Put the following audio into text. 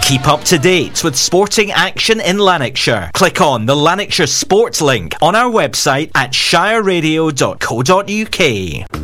Keep up to date with sporting action in Lanarkshire. Click on the Lanarkshire Sports link on our website at shireradio.co.uk.